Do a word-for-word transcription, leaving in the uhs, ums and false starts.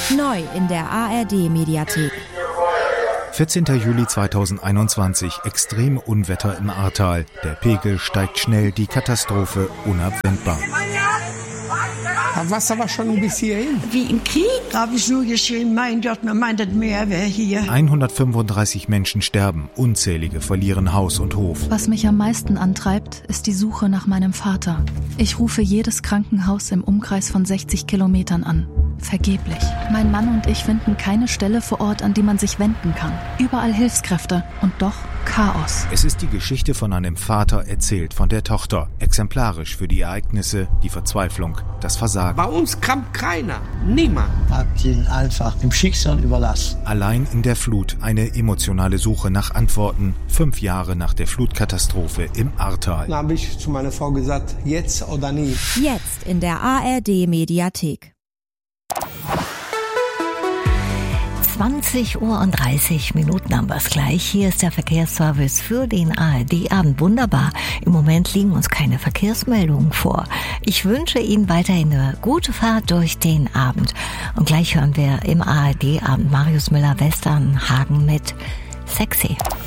Neu in der A R D-Mediathek. vierzehnten Juli zweitausendeinundzwanzig, extreme Unwetter im Ahrtal. Der Pegel steigt schnell, die Katastrophe unabwendbar. Das Wasser war schon bis hierhin. Wie im Krieg habe ich nur geschrien, mein Gott, man meint, das Meer wäre hier. hundertfünfunddreißig Menschen sterben, unzählige verlieren Haus und Hof. Was mich am meisten antreibt, ist die Suche nach meinem Vater. Ich rufe jedes Krankenhaus im Umkreis von sechzig Kilometern an. Vergeblich. Mein Mann und ich finden keine Stelle vor Ort, an die man sich wenden kann. Überall Hilfskräfte und doch Chaos. Es ist die Geschichte von einem Vater, erzählt von der Tochter. Exemplarisch für die Ereignisse, die Verzweiflung, das Versagen. Bei uns kam keiner, niemand. Hat ihn einfach dem Schicksal überlassen. Allein in der Flut, eine emotionale Suche nach Antworten, fünf Jahre nach der Flutkatastrophe im Ahrtal. Dann habe ich zu meiner Frau gesagt, jetzt oder nie. Jetzt in der A R D-Mediathek. zwanzig Uhr und dreißig Minuten haben wir es gleich. Hier ist der Verkehrsservice für den A R D-Abend. Wunderbar. Im Moment liegen uns keine Verkehrsmeldungen vor. Ich wünsche Ihnen weiterhin eine gute Fahrt durch den Abend. Und gleich hören wir im A R D-Abend Marius Müller-Westernhagen mit Sexy.